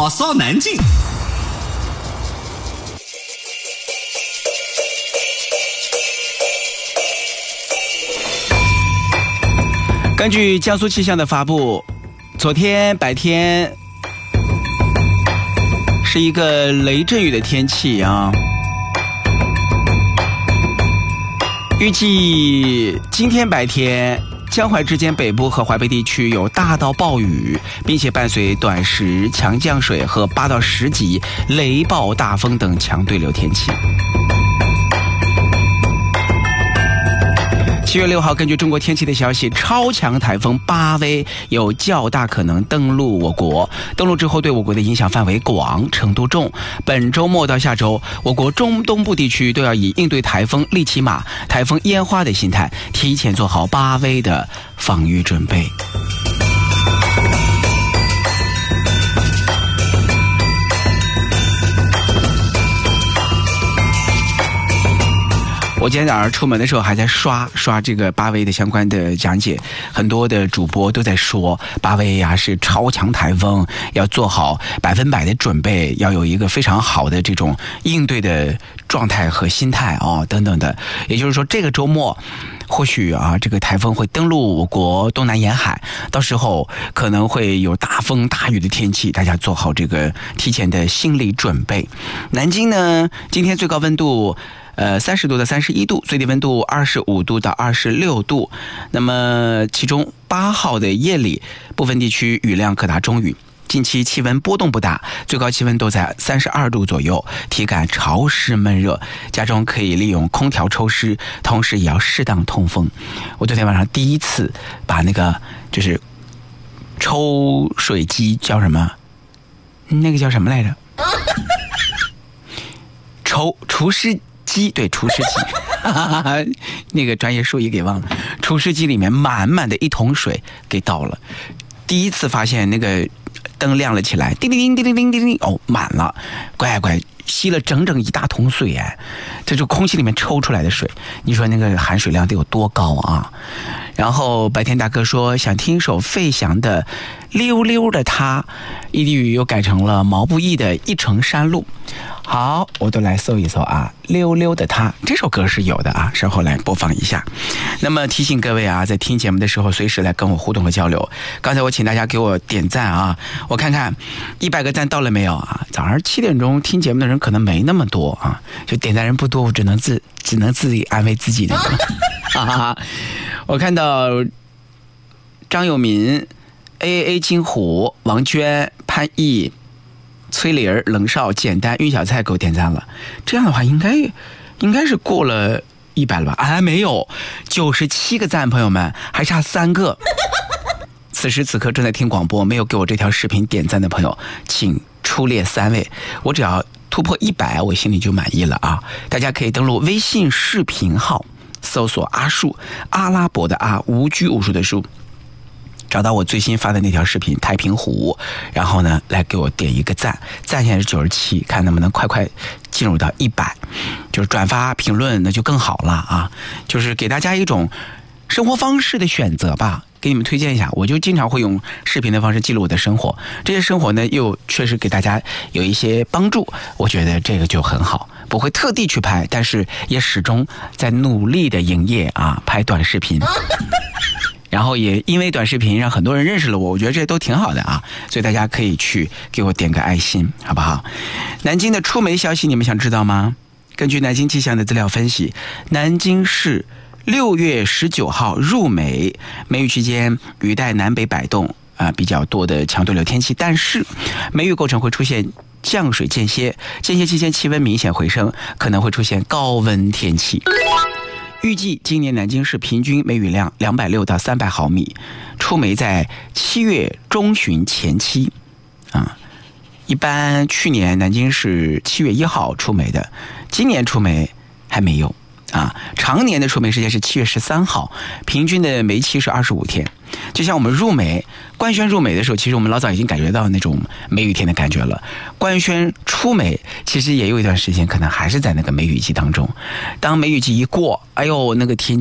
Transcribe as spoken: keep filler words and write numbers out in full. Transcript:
老骚南京。 根据江苏气象的发布，昨天白天是一个雷阵雨的天气啊。预计今天白天江淮之间北部和淮北地区有大到暴雨，并且伴随短时强降水和八到十级雷暴大风等强对流天气。七月六号，根据中国天气的消息，超强台风巴威有较大可能登陆我国，登陆之后对我国的影响范围广、程度重。本周末到下周，我国中东部地区都要以应对台风利奇马、台风烟花的心态，提前做好巴威的防御准备。我今天早上出门的时候还在刷刷这个巴威的相关的讲解，很多的主播都在说巴威呀是超强台风，要做好百分百的准备，要有一个非常好的这种应对的状态和心态哦，等等的。也就是说，这个周末或许啊，这个台风会登陆我国东南沿海，到时候可能会有大风大雨的天气，大家做好这个提前的心理准备。南京呢，今天最高温度呃，三十度到三十一度，最低温度二十五度到二十六度。那么，其中八号的夜里，部分地区雨量可达中雨。近期气温波动不大，最高气温都在三十二度左右，体感潮湿闷热。家中可以利用空调抽湿，同时也要适当通风。我昨天晚上第一次把那个就是抽水机叫什么？那个叫什么来着？抽除湿机，对，除湿机，那个专业术语给忘了。除湿机里面满满的一桶水给倒了，第一次发现那个灯亮了起来，叮叮叮叮叮叮叮，哦，满了，乖乖吸了整整一大桶水哎，这就空气里面抽出来的水，你说那个含水量得有多高啊？然后白天大哥说想听一首费翔的《溜溜的他》，异地语又改成了毛不易的《一程山路》。好，我都来搜一搜啊，《溜溜的他》这首歌是有的啊，稍后来播放一下。那么提醒各位啊，在听节目的时候，随时来跟我互动和交流。刚才我请大家给我点赞啊，我看看一百个赞到了没有啊？早上七点钟听节目的人可能没那么多啊，就点赞人不多，我只能自只能自己安慰自己的。哈哈，我看到张友民、A A A 金虎、王娟、潘毅、崔玲、冷少、简单、玉小菜给我点赞了，这样的话应该应该是过了一百了吧？哎，没有，九十七个赞，朋友们还差三个。此时此刻正在听广播没有给我这条视频点赞的朋友，请出列三位，我只要突破一百，我心里就满意了啊！大家可以登录微信视频号，搜索阿树，阿拉伯的阿，无拘无束的束，找到我最新发的那条视频太平湖，然后呢来给我点一个赞，赞现在是九十七，看能不能快快进入到一百，就是转发评论那就更好了啊，就是给大家一种生活方式的选择吧，给你们推荐一下。我就经常会用视频的方式记录我的生活，这些生活呢又确实给大家有一些帮助，我觉得这个就很好，不会特地去拍，但是也始终在努力的营业啊，拍短视频。然后也因为短视频让很多人认识了我，我觉得这都挺好的啊，所以大家可以去给我点个爱心，好不好？南京的出梅消息你们想知道吗？根据南京气象的资料分析，南京市六月十九号入梅，梅雨期间雨带南北摆动啊、呃，比较多的强对流天气，但是梅雨构成会出现降水间歇，间歇期间气温明显回升，可能会出现高温天气。预计今年南京市平均梅雨量两百六到三百毫米，出梅在七月中旬前期啊。一般去年南京是七月一号出梅的，今年出梅还没有啊。常年的出梅时间是七月十三号，平均的梅期是二十五天。就像我们入梅，官宣入梅的时候，其实我们老早已经感觉到那种梅雨天的感觉了。官宣出梅，其实也有一段时间可能还是在那个梅雨季当中。当梅雨季一过，哎呦，那个天